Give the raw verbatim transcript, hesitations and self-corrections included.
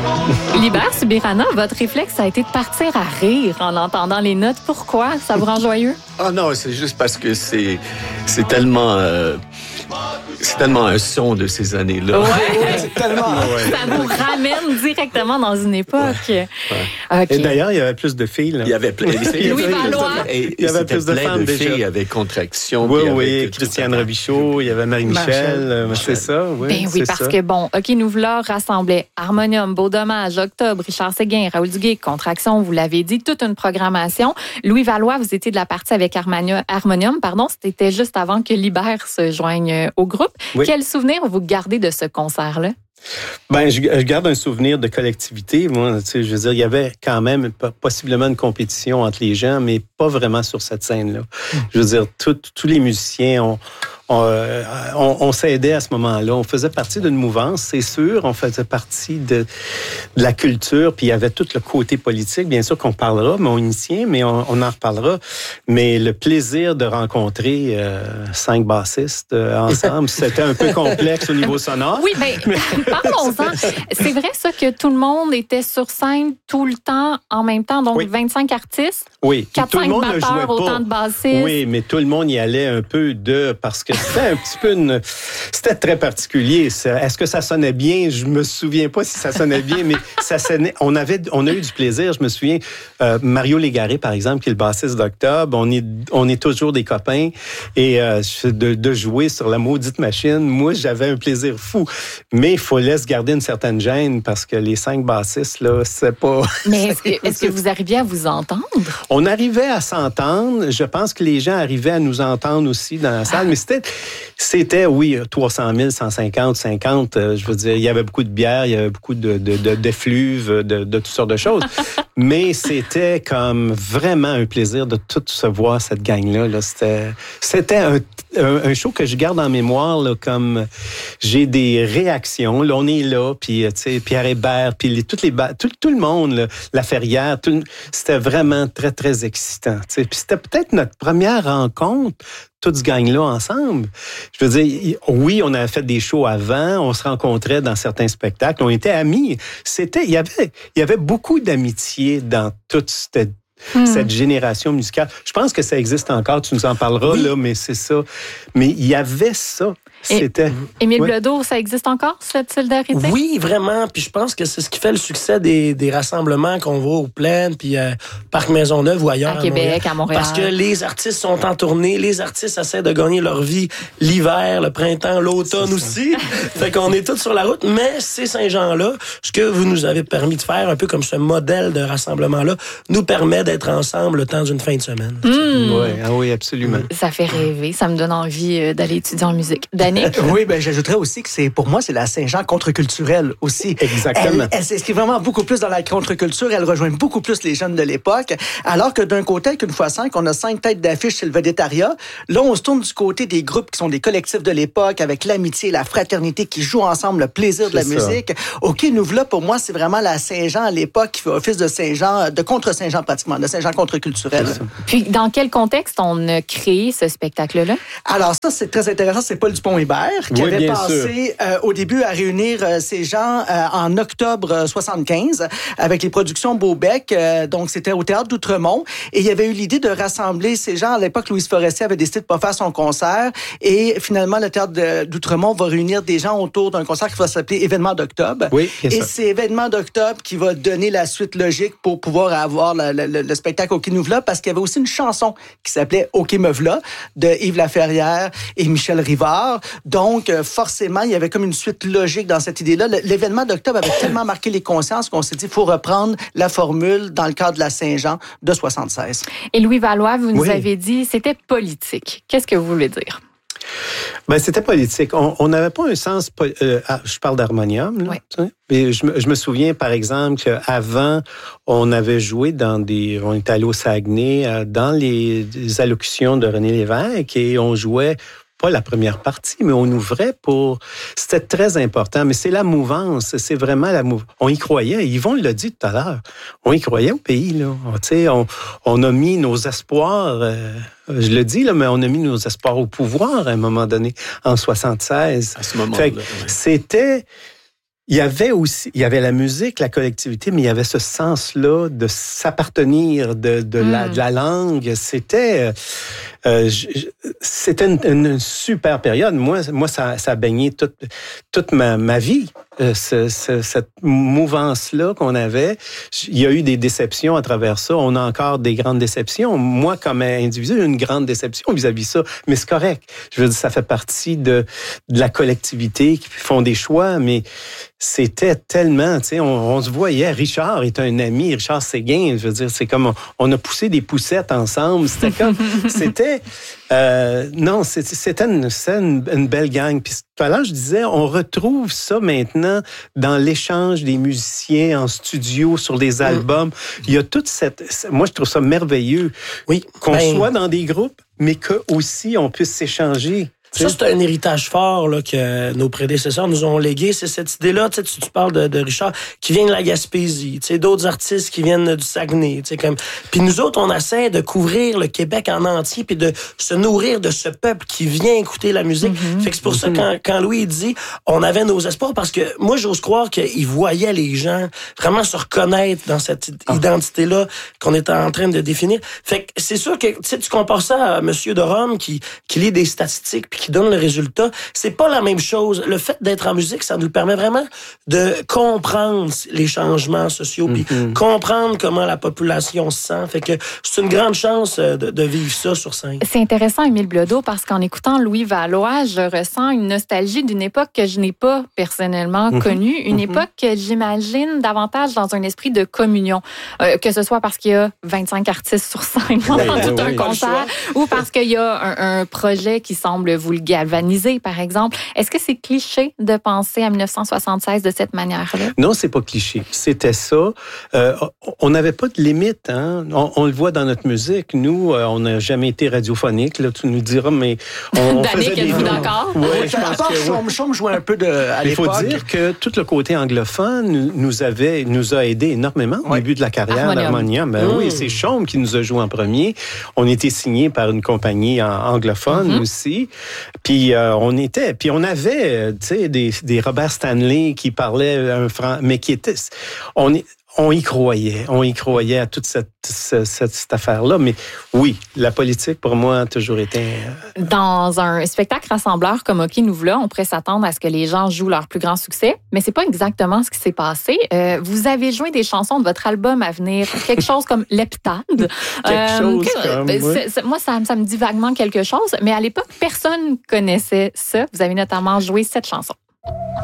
Libère Subirana, votre réflexe a été de partir à rire en entendant les notes. Pourquoi? Ça vous rend joyeux? Ah non, c'est juste parce que c'est, c'est tellement... Euh, c'est tellement un son de ces années-là. Ouais, c'est tellement... Ouais. Ça vous ramène directement dans une époque. Ouais. Ouais. Okay. Et d'ailleurs, il y avait plus de filles. Là. Il y avait plein de filles. Louis Valois. Et, Il y avait plus de plein femmes de filles déjà. avec contraction. Oui, puis oui, avec Christiane tout- Robichaud, il y avait Marie-Michel, Michel. euh, c'est ça, oui. Ben oui, c'est parce ça. que, bon, OK, nous voilà rassemblait Harmonium, Beau Dommage, Octobre, Richard Séguin, Raoul Duguay, Contraction, vous l'avez dit, toute une programmation. Louis Valois, vous étiez de la partie avec Harmonium, Harmonium, pardon, c'était juste avant que Libère se joigne au groupe. Oui. Quel souvenir vous gardez de ce concert-là? Ben, je, je garde un souvenir de collectivité. Moi, tu sais, je veux dire, il y avait quand même possiblement une compétition entre les gens, mais pas vraiment sur cette scène-là. Mm. Je veux dire, tout, tous les musiciens ont On, on, on s'aidait à ce moment-là. On faisait partie d'une mouvance, c'est sûr. On faisait partie de, de la culture. Puis il y avait tout le côté politique, bien sûr qu'on parlera, mais on initiait, mais on, on en reparlera. Mais le plaisir de rencontrer euh, cinq bassistes euh, ensemble, c'était un peu complexe au niveau sonore. Oui, mais, mais... parlons-en. C'est vrai ça que tout le monde était sur scène tout le temps en même temps, donc oui. vingt-cinq artistes, oui. quatre cinq batteurs, autant de bassistes. Oui, mais tout le monde y allait un peu de... parce que c'était un petit peu une... C'était très particulier. Est-ce que ça sonnait bien? Je me souviens pas si ça sonnait bien, mais ça sonnait... On, avait... on a eu du plaisir. Je me souviens, euh, Mario Légaré, par exemple, qui est le bassiste d'Octobre, on est, on est toujours des copains. Et euh, de, de jouer sur la maudite machine, moi, j'avais un plaisir fou. Mais il fallait se garder une certaine gêne parce que les cinq bassistes, là, c'est pas... Mais est-ce que, est-ce que vous arriviez à vous entendre? On arrivait à s'entendre. Je pense que les gens arrivaient à nous entendre aussi dans la salle. Mais c'était, c'était oui, trois cent mille, cent cinquante, cinquante. Euh, je veux dire, il y avait beaucoup de bière, il y avait beaucoup de, de, de, d'effluves, de, de toutes sortes de choses. Mais c'était comme vraiment un plaisir de tout se voir, cette gang-là. Là. C'était, c'était un, un, un show que je garde en mémoire, là, comme j'ai des réactions. Là, on est là, puis tu sais, Pierre Hébert, puis les, toutes les, tout, tout le monde, là, la Ferrière, tout, c'était vraiment très, très excitant. Tu sais. Puis c'était peut-être notre première rencontre, toute ce gang-là ensemble. Je veux dire, oui, on avait fait des shows avant, on se rencontrait dans certains spectacles, on était amis. C'était, il y avait, il y avait beaucoup d'amitié dans toute cette Mmh. cette génération musicale. Je pense que ça existe encore, tu nous en parleras, oui. là, mais c'est ça. Mais il y avait ça. C'était... Émile ouais. Bledour, ça existe encore, cette solidarité? Oui, vraiment. Puis je pense que c'est ce qui fait le succès des, des rassemblements qu'on voit aux Plaines, puis euh, Parc Maisonneuve ou ailleurs. À, à Québec, Montréal. à Montréal. Parce que les artistes sont en tournée, les artistes essaient de gagner leur vie l'hiver, le printemps, l'automne aussi. Fait qu'on est tous sur la route. Mais ces Saint-Jean-là, ce que vous nous avez permis de faire, un peu comme ce modèle de rassemblement-là, nous permet d'être ensemble le temps d'une fin de semaine. Mmh. Oui, ah oui, absolument. Ça fait rêver. Ça me donne envie d'aller étudier en musique. Danick? Oui, ben j'ajouterais aussi que c'est pour moi, c'est la Saint-Jean contre-culturelle aussi. Exactement. Elle, elle s'inscrit vraiment beaucoup plus dans la contre-culture. Elle rejoint beaucoup plus les jeunes de l'époque. Alors que d'un côté, avec Une fois cinq, on a cinq têtes d'affiche chez le Vedettariat. Là, on se tourne du côté des groupes qui sont des collectifs de l'époque, avec l'amitié, la fraternité, qui jouent ensemble, le plaisir de la c'est musique. Ça. OK, nous voilà, pour moi, c'est vraiment la Saint-Jean à l'époque qui fait office de Saint-Jean, de contre-Saint-Jean pratiquement, de Saint-Jean contre-culturel. Puis, dans quel contexte on a créé ce spectacle-là? Alors ça, c'est très intéressant. C'est Paul Dupont-Hébert qui oui, avait pensé euh, au début à réunir euh, ces gens euh, en octobre soixante-quinze avec les productions Beaubec. Euh, donc, c'était au Théâtre d'Outremont. Et il y avait eu l'idée de rassembler ces gens. À l'époque, Louise Forestier avait décidé de pas faire son concert. Et finalement, le Théâtre de, d'Outremont va réunir des gens autour d'un concert qui va s'appeler Événement d'octobre. Oui, et ça. c'est Événement d'octobre qui va donner la suite logique pour pouvoir avoir le, le, le spectacle OK nous v'là, parce qu'il y avait aussi une chanson qui s'appelait OK me v'là de Yves Laferrière et Michel Rivard. Donc, forcément, il y avait comme une suite logique dans cette idée-là. L'événement d'octobre avait tellement marqué les consciences qu'on s'est dit qu'il faut reprendre la formule dans le cadre de la Saint-Jean de soixante-seize. Et Louis Valois, vous nous oui. avez dit c'était politique. Qu'est-ce que vous voulez dire? Ben, c'était politique. On n'avait pas un sens... Euh, je parle d'harmonium, là. Oui. Mais je, je me souviens, par exemple, qu'avant, on avait joué dans des... On était allé au Saguenay, dans les, les allocutions de René Lévesque, et on jouait... pas la première partie, mais on ouvrait pour... C'était très important, mais c'est la mouvance, c'est vraiment la mouvance. On y croyait, Yvon l'a dit tout à l'heure, on y croyait au pays, là. Tu sais, on, on a mis nos espoirs, euh, je le dis, là, mais on a mis nos espoirs au pouvoir à un moment donné, en soixante-seize. À ce moment-là. Fait que ouais. c'était... il y avait aussi, il y avait la musique, la collectivité, mais il y avait ce sens-là de s'appartenir, de, de, mm. la, de la langue. C'était, euh, c'était une, une super période. Moi, moi, ça, ça a baigné toute, toute ma, ma vie. Euh, ce, ce, cette mouvance-là qu'on avait, il y a eu des déceptions à travers ça. On a encore des grandes déceptions. Moi, comme individu, une grande déception vis-à-vis ça, mais c'est correct. Je veux dire, ça fait partie de, de la collectivité qui font des choix, mais c'était tellement, tu sais, on, on se voyait. Richard est un ami, Richard Séguin. Je veux dire, c'est comme on, on a poussé des poussettes ensemble. C'était comme, c'était, euh, non, c'était, c'était, une, c'était une, une belle gang. Puis tout à l'heure, je disais, on retrouve ça maintenant dans l'échange des musiciens en studio sur les albums. Mm. Il y a toute cette, moi, je trouve ça merveilleux. Oui, qu'on ben... soit dans des groupes, mais que aussi on puisse s'échanger. Ça, c'est un héritage fort là, que nos prédécesseurs nous ont légué. C'est cette idée-là, tu, tu parles de, de Richard, qui vient de la Gaspésie, tu sais, d'autres artistes qui viennent du Saguenay. Tu sais, comme... Puis nous autres, on essaie de couvrir le Québec en entier puis de se nourrir de ce peuple qui vient écouter la musique. Mm-hmm. Fait que c'est pour mm-hmm. ça, quand, quand Louis dit, on avait nos espoirs, parce que moi, j'ose croire qu'il voyait les gens vraiment se reconnaître dans cette oh. identité-là qu'on était en train de définir. Fait que c'est sûr que tu compares ça à M. de Rome qui, qui lit des statistiques puis qui donne le résultat, c'est pas la même chose. Le fait d'être en musique, ça nous permet vraiment de comprendre les changements sociaux, puis mm-hmm. comprendre comment la population se sent. Fait que c'est une grande chance de, de vivre ça sur scène. C'est intéressant, Émile Bilodeau, parce qu'en écoutant Louis Valois, je ressens une nostalgie d'une époque que je n'ai pas personnellement mm-hmm. connue, une mm-hmm. époque que j'imagine davantage dans un esprit de communion, euh, que ce soit parce qu'il y a vingt-cinq artistes sur scène pendant tout un concert, ou parce qu'il y a un, un projet qui semble vous le galvaniser, par exemple. Est-ce que c'est cliché de penser à dix-neuf cent soixante-seize de cette manière-là? Non, c'est pas cliché. C'était ça. Euh, on n'avait pas de limite. Hein? On, on le voit dans notre musique. Nous, euh, on n'a jamais été radiophonique. Là, tu nous diras, mais on, on faisait des... êtes-vous d'accord? Oui, je pense que... Chaume Chaume jouait un peu de, à l'époque. Il faut dire que tout le côté anglophone nous, avait, nous a aidé énormément au oui. début de la carrière d'Harmonium. Ben, mmh. Oui, c'est Chaume qui nous a joué en premier. On était signé par une compagnie anglophone mmh. aussi. Puis euh, on était, puis on avait, tu sais, des, des Robert Stanley qui parlaient un franc, mais qui étaient, on est, on y croyait, on y croyait à toute cette, cette, cette, cette affaire-là. Mais oui, la politique, pour moi, a toujours été... Dans un spectacle rassembleur comme OK Nous V'là, on pourrait s'attendre à ce que les gens jouent leur plus grand succès, mais c'est pas exactement ce qui s'est passé. Euh, vous avez joué des chansons de votre album à venir, quelque chose comme L'Heptade. quelque euh, chose que, comme... c'est, oui. c'est, moi, ça, ça me dit vaguement quelque chose, mais à l'époque, personne connaissait ça. Vous avez notamment joué cette chanson.